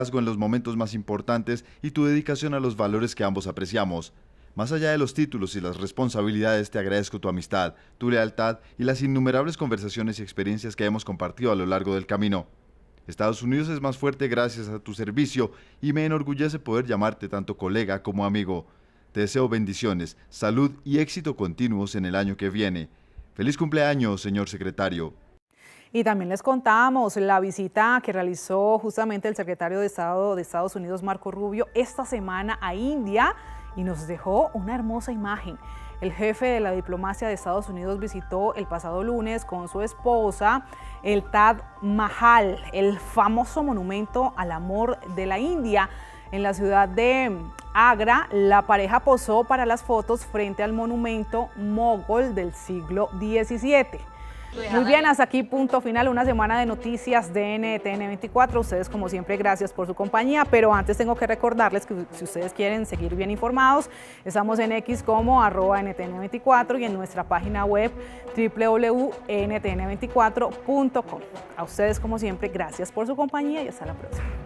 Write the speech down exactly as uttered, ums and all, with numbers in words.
en los momentos más importantes y tu dedicación a los valores que ambos apreciamos. Más allá de los títulos y las responsabilidades, te agradezco tu amistad, tu lealtad y las innumerables conversaciones y experiencias que hemos compartido a lo largo del camino. Estados Unidos es más fuerte gracias a tu servicio y me enorgullece poder llamarte tanto colega como amigo. Te deseo bendiciones, salud y éxito continuos en el año que viene. ¡Feliz cumpleaños, señor secretario! Y también les contamos la visita que realizó justamente el secretario de Estado de Estados Unidos, Marco Rubio, esta semana a India y nos dejó una hermosa imagen. El jefe de la diplomacia de Estados Unidos visitó el pasado lunes con su esposa el Taj Mahal, el famoso monumento al amor de la India. En la ciudad de Agra, la pareja posó para las fotos frente al monumento mogol del siglo diecisiete. Muy bien, hasta aquí punto final, una semana de noticias de N T N veinticuatro. Ustedes, como siempre, gracias por su compañía, pero antes tengo que recordarles que si ustedes quieren seguir bien informados, estamos en X como arroba N T N veinticuatro y en nuestra página web w w w punto N T N veinticuatro punto com. A ustedes, como siempre, gracias por su compañía y hasta la próxima.